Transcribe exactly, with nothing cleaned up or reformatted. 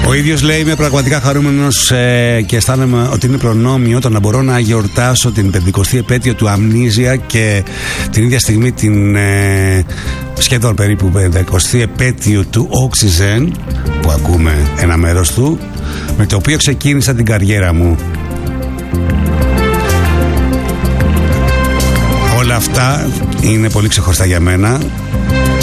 Ο ίδιος λέει: είμαι πραγματικά χαρούμενος ε, και αισθάνομαι ότι είναι προνόμιο το να μπορώ να γιορτάσω την πεντηκοστή επέτειο του Αμνίζια και την ίδια στιγμή την ε, σχεδόν περίπου πεντηκοστή επέτειο του Oxygen, που ακούμε ένα μέρος του, με το οποίο ξεκίνησα την καριέρα μου. Όλα αυτά είναι πολύ ξεχωριστά για μένα.